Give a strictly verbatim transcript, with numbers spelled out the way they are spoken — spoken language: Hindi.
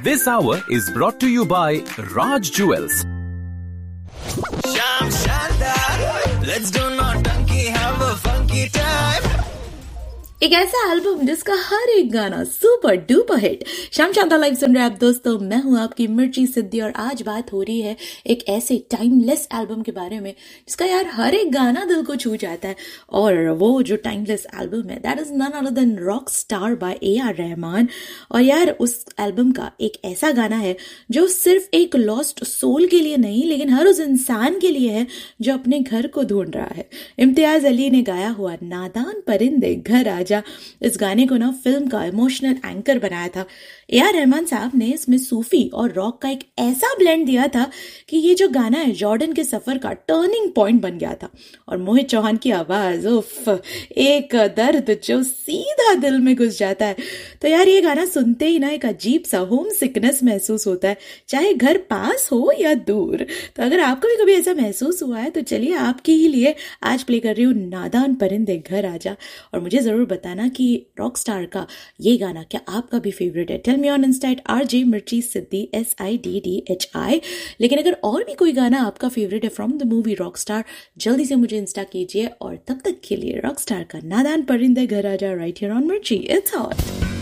This hour is brought to you by Raj Jewels. Sham Shandar, let's do naughty, have a funky time. एक ऐसा एल्बम जिसका हर एक गाना सुपर डुपर हिट। शाम शांता लाइव सुन रहे आप दोस्तों, मैं हूं आपकी मिर्ची सिद्धि और आज बात हो रही है एक ऐसे टाइमलेस एल्बम के बारे में जिसका यार हर एक गाना दिल को छू जाता है। और वो जो टाइमलेस एल्बम है that is none other than rock star by A R Rahman. और यार उस एल्बम का एक ऐसा गाना है जो सिर्फ एक लॉस्ट सोल के लिए नहीं लेकिन हर उस इंसान के लिए है जो अपने घर को ढूंढ रहा है। इम्तियाज अली ने गाया हुआ नादान परिंदे घर आजा, इस गाने को ना फिल्म का इमोशनल एंकर बनाया था। ए आर रहमान साहब ने इसमें सूफी और रॉक का एक ऐसा ब्लेंड दिया था कि ये जो गाना है जॉर्डन के सफर का टर्निंग पॉइंट बन गया था। और मोहित चौहान की आवाज, उफ, एक दर्द जो सीधा दिल में घुस जाता है। तो यार ये गाना सुनते ही ना एक अजीब सा होम सिकनेस महसूस होता है, चाहे घर पास हो या दूर। तो अगर आपको भी कभी ऐसा महसूस हुआ है तो चलिए आपके ही लिए आज प्ले कर रही हूँ नादान परिंदे घर आजा। और मुझे जरूर बताना कि रॉक स्टार का ये गाना क्या आपका भी फेवरेट है। Tell me on Insta eight R J मिर्ची सिद्धि S I D D H I. लेकिन अगर और भी कोई गाना आपका फेवरेट है from the movie rock star, जल्दी से मुझे इंस्टा कीजिए। और तब तक के लिए रॉक स्टार का नादान परिंदे घर आजा राइट हियर ऑन मिर्ची। It's hot.